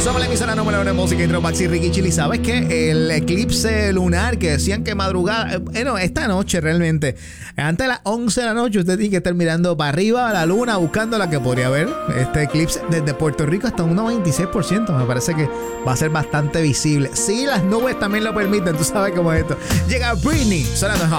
Somos la emisora número 1 de música intro, Maxi, Ricky, Chili. ¿Sabes qué? El eclipse lunar que decían que madrugada, esta noche realmente, antes de las 11 de la noche, usted tiene que estar mirando para arriba a la luna buscando la que podría ver. Este eclipse desde Puerto Rico hasta un 96%. Me parece que va a ser bastante visible. Sí, las nubes también lo permiten, tú sabes cómo es esto. Llega Britney, sonando en Hot.